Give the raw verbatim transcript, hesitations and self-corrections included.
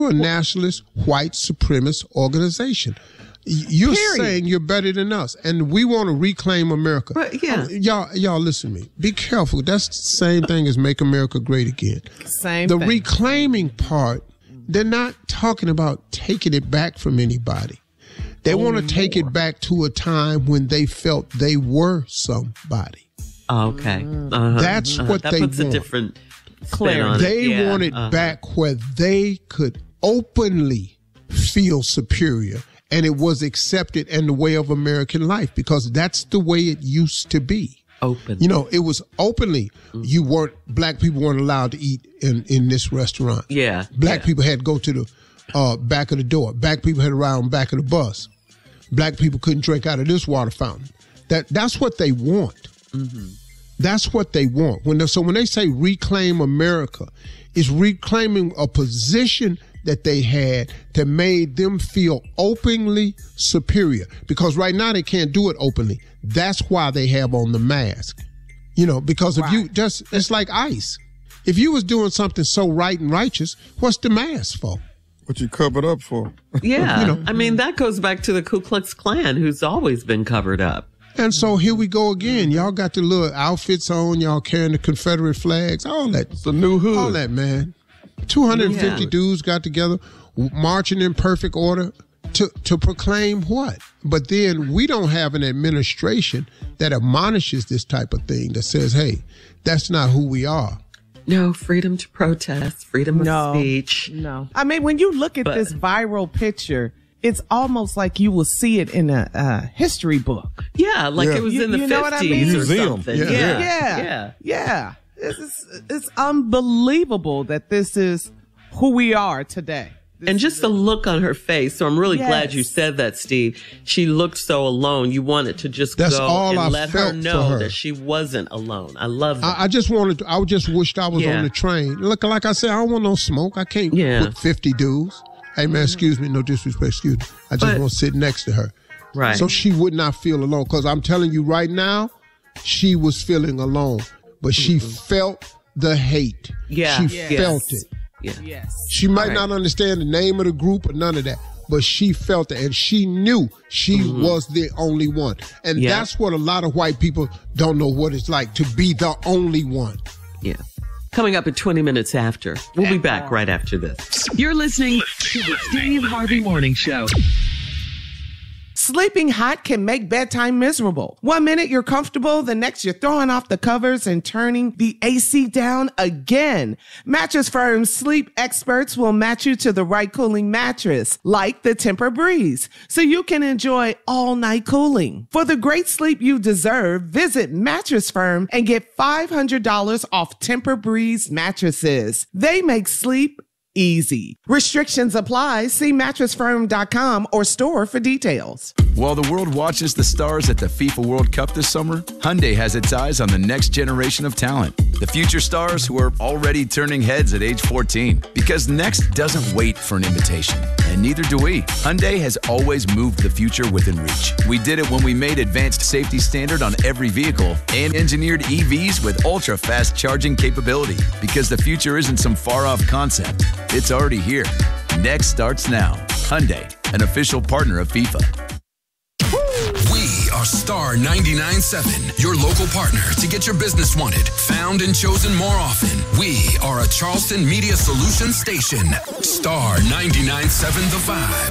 a nationalist, white supremacist organization. You're Period. saying you're better than us, and we want to reclaim America. But, yeah. Oh, y'all, y'all listen to me. Be careful. That's the same thing as Make America Great Again. Same The thing. reclaiming part, they're not talking about taking it back from anybody. They oh, want to take it back to a time when they felt they were somebody. Okay. Uh-huh. That's uh-huh. what that they puts want. a different spin on They it. Yeah. want it uh-huh. back where they could openly feel superior, and it was accepted in the way of American life, because that's the way it used to be. Open. You know, it was openly. Mm-hmm. You weren't, black people weren't allowed to eat in, in this restaurant. Yeah. Black yeah. people had to go to the uh, back of the door. Black people had to ride on the back of the bus. Black people couldn't drink out of this water fountain. That That's what they want. Mm-hmm. That's what they want. When So when they say reclaim America, it's reclaiming a position that they had that made them feel openly superior. Because right now they can't do it openly. That's why they have on the mask. You know, because if right. you just, it's like ICE. If you was doing something so right and righteous, what's the mask for? What you covered up for? Yeah. you know, I mean, that goes back to the Ku Klux Klan, who's always been covered up. And so here we go again. Y'all got the little outfits on. Y'all carrying the Confederate flags. All that. It's a new hood. All that, man. two hundred fifty yeah. dudes got together, marching in perfect order to, to proclaim what? But then we don't have an administration that admonishes this type of thing, that says, hey, that's not who we are. No, freedom to protest, freedom of no, speech. No. I mean, when you look at but, this viral picture, it's almost like you will see it in a uh, history book. Yeah, like yeah. it was you, in the you know fifties what I mean? or Museum. something. Yeah. Yeah. Yeah. Yeah. Yeah. yeah. It's, it's unbelievable that this is who we are today. This and just the look on her face. So I'm really yes. glad you said that, Steve. She looked so alone. You wanted to just That's go all and I let felt her know for her. that she wasn't alone. I love that. I, I just wanted to, I just wished I was Yeah. on the train. Look, like I said, I don't want no smoke. I can't Yeah. put fifty dudes. Hey, man, excuse me. No disrespect. Excuse me. I just But- want to sit next to her. Right. So she would not feel alone. Because I'm telling you right now, she was feeling alone. But she mm-hmm. felt the hate. Yeah. She Yes. felt it. Yeah. Yes. She might Right. not understand the name of the group or none of that, but she felt it, and she knew she Mm-hmm. was the only one. And Yeah. that's what a lot of white people don't know what it's like to be the only one. Yeah. Coming up at twenty minutes after. We'll be back right after this. You're listening to the Steve Harvey Morning Show. Sleeping hot can make bedtime miserable. One minute you're comfortable, the next you're throwing off the covers and turning the A C down again. Mattress Firm sleep experts will match you to the right cooling mattress, like the Tempur-Breeze, so you can enjoy all-night cooling. For the great sleep you deserve, visit Mattress Firm and get five hundred dollars off Tempur-Breeze mattresses. They make sleep easy. Restrictions apply. See mattress firm dot com or store for details. While the world watches the stars at the FIFA World Cup this summer, Hyundai has its eyes on the next generation of talent. The future stars who are already turning heads at age fourteen. Because next doesn't wait for an invitation. And neither do we. Hyundai has always moved the future within reach. We did it when we made advanced safety standard on every vehicle and engineered E Vs with ultra-fast charging capability. Because the future isn't some far-off concept. It's already here. Next starts now. Hyundai, an official partner of FIFA. We are Star ninety-nine point seven, your local partner to get your business wanted, found, and chosen more often. We are a Charleston Media Solutions station. Star ninety-nine point seven The Vibe.